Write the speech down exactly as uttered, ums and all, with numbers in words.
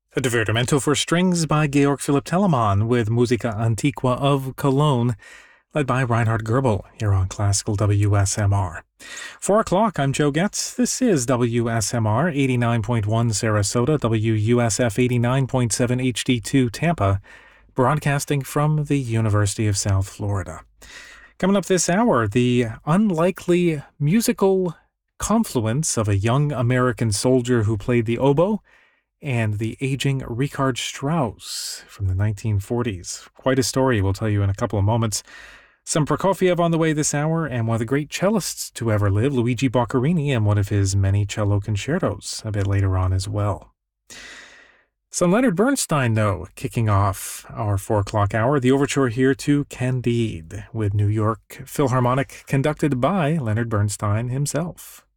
A divertimento for strings by Georg Philipp Telemann with Musica Antiqua of Cologne, led by Reinhard Goebel here on Classical W S M R. Four o'clock, I'm Joe Getz. This is W S M R eighty-nine point one Sarasota, W U S F eighty-nine point seven H D two Tampa, broadcasting from the University of South Florida. Coming up this hour, the unlikely musical confluence of a young American soldier who played the oboe and the aging Richard Strauss from the nineteen forties. Quite a story, we'll tell you in a couple of moments. Some Prokofiev on the way this hour, and one of the great cellists to ever live, Luigi Boccherini, and one of his many cello concertos a bit later on as well. Some Leonard Bernstein, though, kicking off our four o'clock hour, the overture here to Candide, with New York Philharmonic conducted by Leonard Bernstein himself.